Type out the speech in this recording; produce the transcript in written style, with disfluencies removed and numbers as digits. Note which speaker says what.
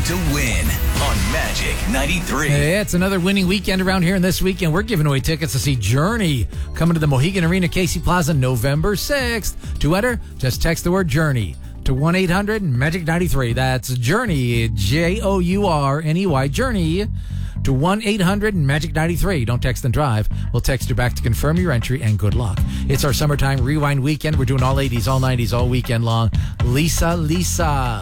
Speaker 1: to win on Magic 93.
Speaker 2: Hey, it's another winning weekend around here, and this weekend we're giving away tickets to see Journey coming to the Mohegan Arena, Casey Plaza, November 6th. To enter, just text the word Journey to 1-800-MAGIC-93. That's Journey, Journey, Journey, to 1-800-MAGIC-93. Don't text and drive. We'll text you back to confirm your entry, and good luck. It's our summertime rewind weekend. We're doing all 80s, all 90s, all weekend long. Lisa.